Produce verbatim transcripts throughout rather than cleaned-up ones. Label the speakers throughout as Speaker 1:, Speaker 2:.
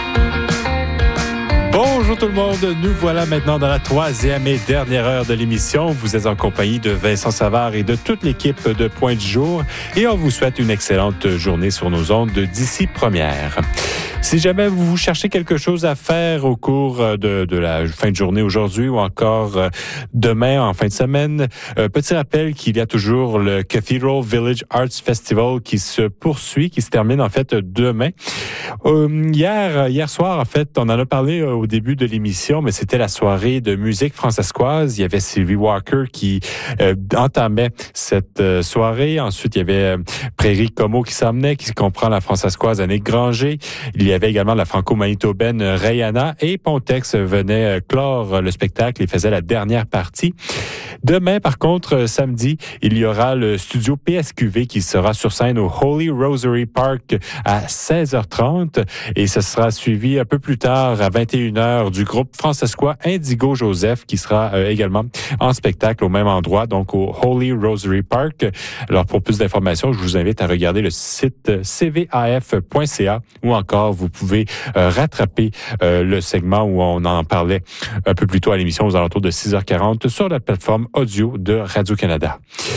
Speaker 1: Bonjour tout le monde, nous voilà maintenant dans la troisième et dernière heure de l'émission. Vous êtes en compagnie de Vincent Savard et de toute l'équipe de Point du Jour et on vous souhaite une excellente journée sur nos ondes d'ici première. Si jamais vous cherchez quelque chose à faire au cours de, de la fin de journée aujourd'hui ou encore demain en fin de semaine, euh, petit rappel qu'il y a toujours le Cathedral Village Arts Festival qui se poursuit, qui se termine en fait demain. Euh, hier, hier soir, en fait, on en a parlé au début de l'émission, mais c'était la soirée de musique francescoise. Il y avait Sylvie Walker qui euh, entamait cette euh, soirée. Ensuite, il y avait euh, Prairie Como qui s'emmenait, qui comprend la francescoise Annick Granger. Il y avait également la franco-manitobaine Rayana et Pontex venait clore le spectacle et faisait la dernière partie. Demain, par contre, samedi, il y aura le studio P S Q V qui sera sur scène au Holy Rosary Park à seize heures trente et ce sera suivi un peu plus tard à vingt et une heures du groupe francescois Indigo Joseph qui sera euh, également en spectacle au même endroit, donc au Holy Rosary Park. Alors, pour plus d'informations, je vous invite à regarder le site c v a f point c a ou encore vous pouvez euh, rattraper euh, le segment où on en parlait un peu plus tôt à l'émission aux alentours de six heures quarante sur la plateforme audio de Radio-Canada.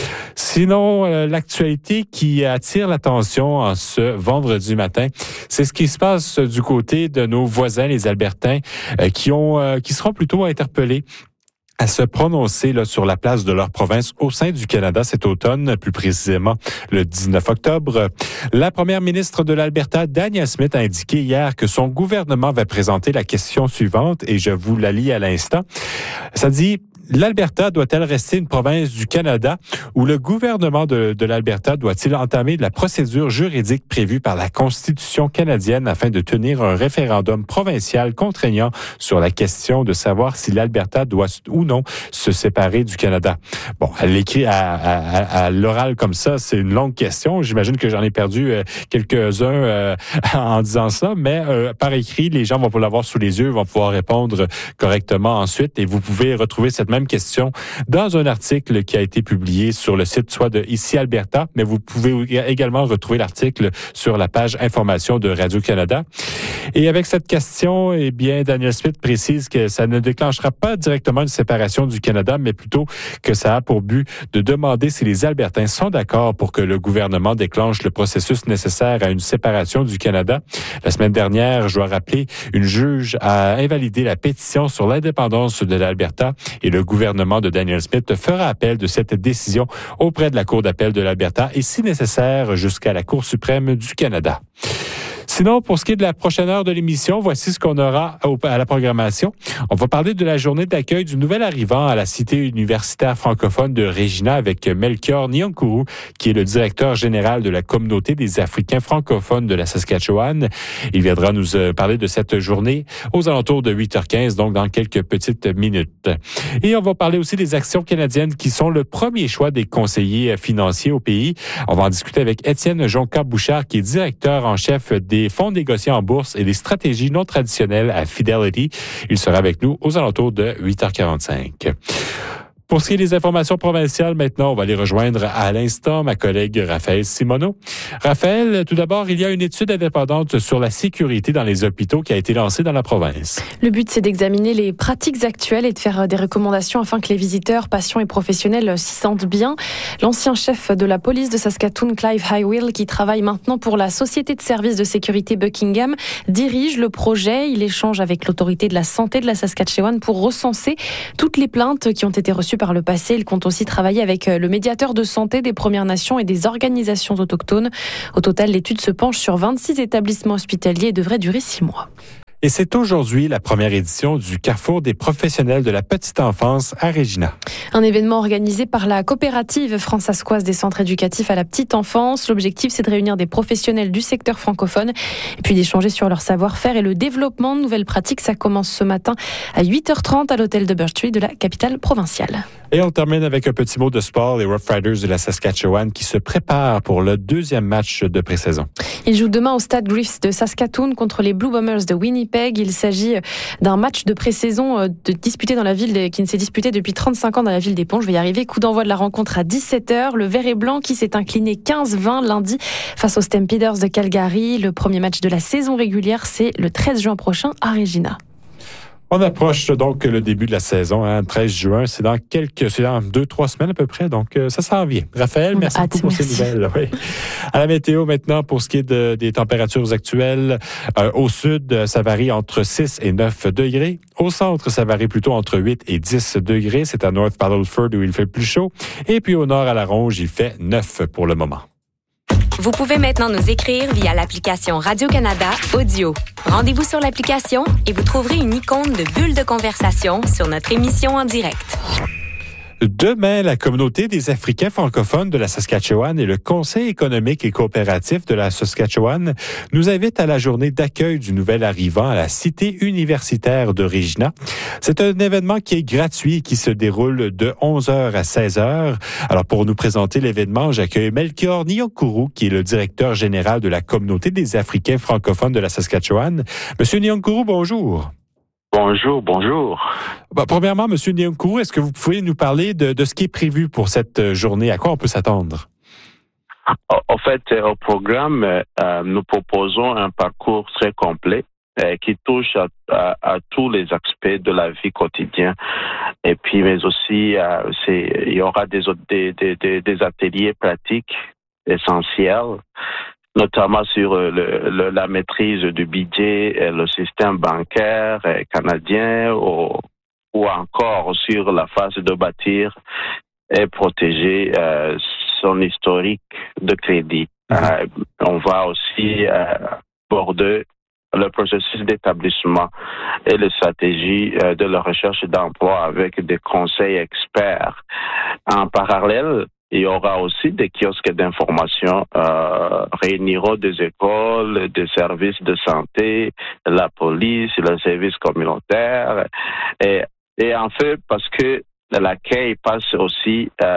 Speaker 1: Sinon, euh, l'actualité qui attire l'attention en ce vendredi matin, c'est ce qui se passe du côté de nos voisins, les Albertains, euh, qui ont, euh, qui seront plutôt interpellés à se prononcer là, sur la place de leur province au sein du Canada cet automne, plus précisément le dix-neuf octobre. La première ministre de l'Alberta, Danielle Smith, a indiqué hier que son gouvernement va présenter la question suivante, et je vous la lis à l'instant. Ça dit... L'Alberta doit-elle rester une province du Canada ou le gouvernement de, de l'Alberta doit-il entamer la procédure juridique prévue par la Constitution canadienne afin de tenir un référendum provincial contraignant sur la question de savoir si l'Alberta doit ou non se séparer du Canada? Bon, elle l'écrit à, à, à l'oral comme ça, c'est une longue question. J'imagine que j'en ai perdu euh, quelques-uns euh, en disant ça, mais euh, par écrit, les gens vont pouvoir l'avoir sous les yeux, vont pouvoir répondre correctement ensuite et vous pouvez retrouver cette même question dans un article qui a été publié sur le site soit de Ici Alberta, mais vous pouvez également retrouver l'article sur la page information de Radio-Canada. Et avec cette question, eh bien, Danielle Smith précise que ça ne déclenchera pas directement une séparation du Canada, mais plutôt que ça a pour but de demander si les Albertains sont d'accord pour que le gouvernement déclenche le processus nécessaire à une séparation du Canada. La semaine dernière, je dois rappeler, une juge a invalidé la pétition sur l'indépendance de l'Alberta et le gouvernement de Danielle Smith fera appel de cette décision auprès de la Cour d'appel de l'Alberta et, si nécessaire, jusqu'à la Cour suprême du Canada. Sinon, pour ce qui est de la prochaine heure de l'émission, voici ce qu'on aura à la programmation. On va parler de la journée d'accueil du nouvel arrivant à la cité universitaire francophone de Regina avec Melchior Nyankuru, qui est le directeur général de la communauté des Africains francophones de la Saskatchewan. Il viendra nous parler de cette journée aux alentours de huit heures quinze, donc dans quelques petites minutes. Et on va parler aussi des actions canadiennes qui sont le premier choix des conseillers financiers au pays. On va en discuter avec Étienne Jonca-Bouchard, qui est directeur en chef des fonds négociés en bourse et des stratégies non traditionnelles à Fidelity. Il sera avec nous aux alentours de huit heures quarante-cinq. Pour ce qui est des informations provinciales, maintenant, on va les rejoindre à l'instant, ma collègue Raphaël Simoneau. Raphaël, tout d'abord, il y a une étude indépendante sur la sécurité dans les hôpitaux qui a été lancée dans la province.
Speaker 2: Le but, c'est d'examiner les pratiques actuelles et de faire des recommandations afin que les visiteurs, patients et professionnels s'y sentent bien. L'ancien chef de la police de Saskatoon, Clive Highwill, qui travaille maintenant pour la société de services de sécurité Buckingham, dirige le projet. Il échange avec l'autorité de la santé de la Saskatchewan pour recenser toutes les plaintes qui ont été reçues par le passé. Il compte aussi travailler avec le médiateur de santé des Premières Nations et des organisations autochtones. Au total, l'étude se penche sur vingt-six établissements hospitaliers et devrait durer six mois.
Speaker 1: Et c'est aujourd'hui la première édition du Carrefour des professionnels de la petite enfance à Regina.
Speaker 2: Un événement organisé par la coopérative fransaskoise des centres éducatifs à la petite enfance. L'objectif, c'est de réunir des professionnels du secteur francophone et puis d'échanger sur leur savoir-faire et le développement de nouvelles pratiques. Ça commence ce matin à huit heures trente à l'hôtel de Birch Street de la capitale provinciale.
Speaker 1: Et on termine avec un petit mot de sport. Les Rough Riders de la Saskatchewan qui se préparent pour le deuxième match de pré-saison.
Speaker 2: Ils jouent demain au Stade Griffiths de Saskatoon contre les Blue Bombers de Winnipeg. Il s'agit d'un match de pré-saison de disputé dans la ville de, qui ne s'est disputé depuis trente-cinq ans dans la ville des Ponts. Je vais y arriver. Coup d'envoi de la rencontre à dix-sept heures. Le Vert et Blanc qui s'est incliné quinze vingt lundi face aux Stampeders de Calgary. Le premier match de la saison régulière, c'est le treize juin prochain à Regina.
Speaker 1: On approche donc le début de la saison, hein, treize juin, c'est dans quelques, c'est dans deux, trois semaines à peu près, donc euh, ça s'en vient. Raphaël, merci
Speaker 2: Hâte,
Speaker 1: beaucoup pour
Speaker 2: merci.
Speaker 1: ces nouvelles. Oui. À la météo maintenant, pour ce qui est de, des températures actuelles, euh, au sud, ça varie entre six et neuf degrés. Au centre, ça varie plutôt entre huit et dix degrés. C'est à North Paddleford où il fait plus chaud. Et puis au nord, à la Ronge, il fait neuf pour le moment.
Speaker 3: Vous pouvez maintenant nous écrire via l'application Radio-Canada Audio. Rendez-vous sur l'application et vous trouverez une icône de bulle de conversation sur notre émission en direct.
Speaker 1: Demain, la communauté des Africains francophones de la Saskatchewan et le Conseil économique et coopératif de la Saskatchewan nous invitent à la journée d'accueil du nouvel arrivant à la cité universitaire de Regina. C'est un événement qui est gratuit et qui se déroule de onze heures à seize heures. Alors, pour nous présenter l'événement, j'accueille Melchior Nyonkuru, qui est le directeur général de la communauté des Africains francophones de la Saskatchewan. Monsieur Nyonkuru, bonjour.
Speaker 4: Bonjour, bonjour.
Speaker 1: Bah, premièrement, Monsieur Nyonkuru, est-ce que vous pouvez nous parler de, de ce qui est prévu pour cette journée? À quoi on peut s'attendre?
Speaker 4: En fait, au programme, euh, nous proposons un parcours très complet euh, qui touche à, à, à tous les aspects de la vie quotidienne. Et puis, mais aussi, euh, c'est, il y aura des, des, des, des ateliers pratiques essentiels, notamment sur le, le, la maîtrise du budget, le système bancaire canadien ou, ou encore sur la phase de bâtir et protéger euh, son historique de crédit. Mmh. Euh, on va aussi euh, aborder le processus d'établissement et les stratégies euh, de la recherche d'emploi avec des conseils experts. En parallèle, il y aura aussi des kiosques d'information, euh, réuniront des écoles, des services de santé, la police, le service communautaire. Et, et en fait, parce que l'accueil passe aussi euh,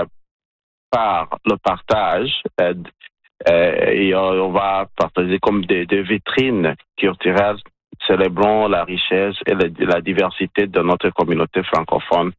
Speaker 4: par le partage, euh, euh, et on va partager comme des, des vitrines culturelles célébrant la richesse et la, la diversité de notre communauté francophone.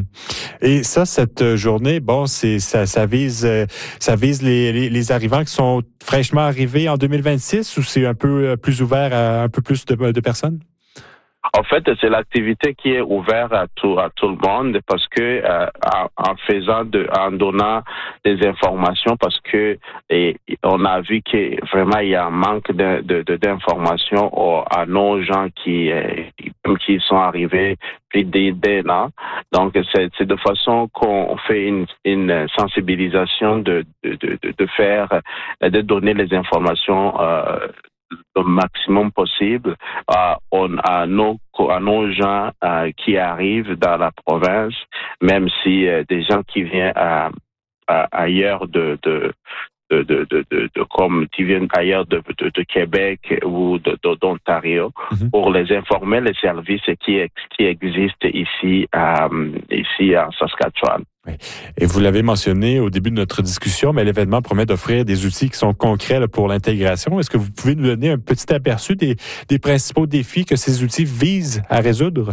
Speaker 1: Et ça, cette journée, bon, c'est ça, ça vise, ça vise les, les, les arrivants qui sont fraîchement arrivés en deux mille vingt-six, ou c'est un peu plus ouvert à un peu plus de, de personnes?
Speaker 4: En fait, c'est l'activité qui est ouverte à tout à tout le monde parce que euh, en, en faisant de, en donnant des informations, parce que et, on a vu que vraiment il y a un manque de, de, de d'informations aux, à nos gens qui qui sont arrivés plus d'un an. Donc c'est, c'est de façon qu'on fait une, une sensibilisation de de, de de faire de donner les informations euh, le maximum possible à, à, nos, à nos gens euh, qui arrivent dans la province, même si euh, des gens qui viennent à, à, ailleurs de, de, de, de, de, de, de comme qui viennent ailleurs de, de, de Québec ou de, de, d'Ontario, mm-hmm. pour les informer les services qui, qui existent ici, euh, ici en Saskatchewan.
Speaker 1: Oui. Et vous l'avez mentionné au début de notre discussion, mais l'événement promet d'offrir des outils qui sont concrets là, pour l'intégration. Est-ce que vous pouvez nous donner un petit aperçu des, des principaux défis que ces outils visent à résoudre?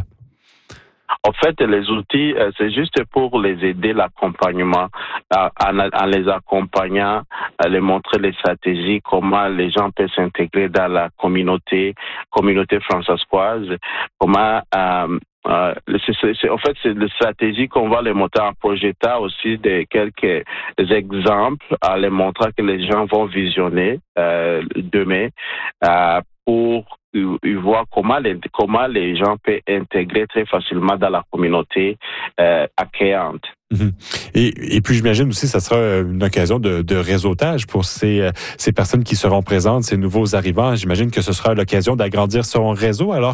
Speaker 4: En fait, les outils, c'est juste pour les aider l'accompagnement, en, en les accompagnant, à les montrer les stratégies, comment les gens peuvent s'intégrer dans la communauté, communauté françaiscoise, comment euh, Euh, c'est, c'est, c'est, en fait, c'est des stratégies qu'on va les montrer en projetant aussi des quelques exemples, à les montrer que les gens vont visionner euh, demain euh, pour ils voient comment les comment les gens peuvent intégrer très facilement dans la communauté euh, accueillante.
Speaker 1: Mmh. Et, et puis j'imagine aussi que ça sera une occasion de, de réseautage pour ces, ces personnes qui seront présentes, ces nouveaux arrivants. J'imagine que ce sera l'occasion d'agrandir son réseau. Alors